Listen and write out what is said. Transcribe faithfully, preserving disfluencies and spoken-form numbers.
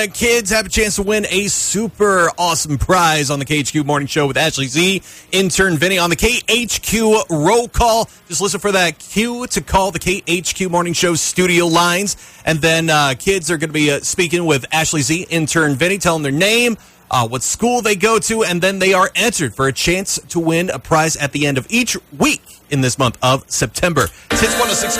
Kids have a chance to win a super awesome prize on the K H Q Morning Show with Ashley Z, intern Vinny on the K H Q roll call. Just listen for that cue to call the K H Q Morning Show studio lines. And then uh, kids are going to be uh, speaking with Ashley Z, intern Vinny, telling their name, uh, what school they go to, and then they are entered for a chance to win a prize at the end of each week in this month of September. It's one oh six